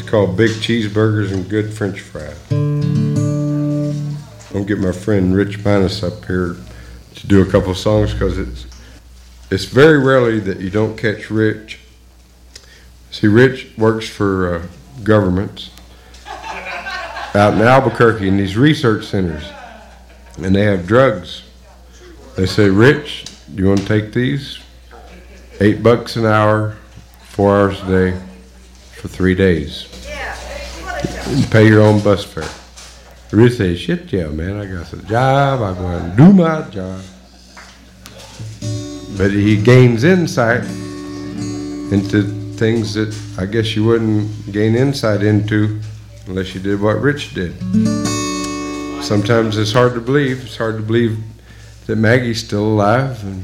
called Big Cheeseburgers and Good French Fries. I'm going to get my friend Rich Minus up here to do a couple of songs because it's very rarely that you don't catch Rich. See, Rich works for governments out in Albuquerque in these research centers, and they have drugs. They say, Rich, do you want to take these? $8 an hour, 4 hours a day for 3 days. You pay your own bus fare. Rich says, shit, yeah, man, I got a job. I go out and do my job. But he gains insight into things that I guess you wouldn't gain insight into unless you did what Rich did. Sometimes it's hard to believe. It's hard to believe that Maggie's still alive, and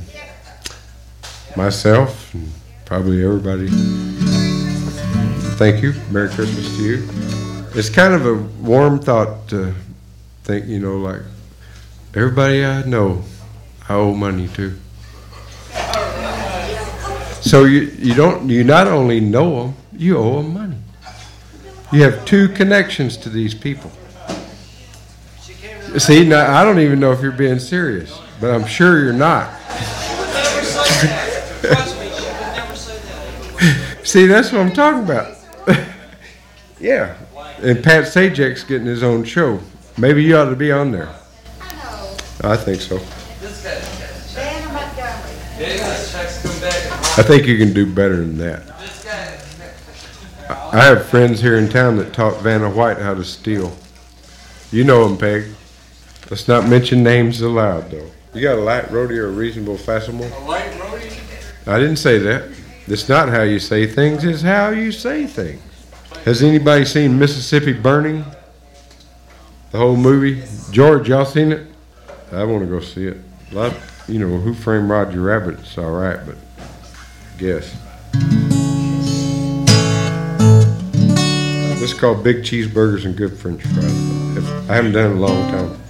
myself, and probably everybody. Thank you. Merry Christmas to you. It's kind of a warm thought to think, you know, like everybody I know, I owe money to. So you not only know them, you owe them money. You have two connections to these people. See, now I don't even know if you're being serious, but I'm sure you're not. See, that's what I'm talking about. Yeah. And Pat Sajak's getting his own show. Maybe you ought to be on there. I think so. I think you can do better than that. I have friends here in town that taught Vanna White how to steal. You know them, Peg. Let's not mention names aloud, though. You got a light roadie or a reasonable facimal? A light roadie? I didn't say that. It's not how you say things, it's how you say things. Has anybody seen Mississippi Burning? The whole movie? George, y'all seen it? I want to go see it. A lot, you know, Who Framed Roger Rabbit? It's all right, but I guess. This is called Big Cheeseburgers and Good French Fries. I haven't done it in a long time.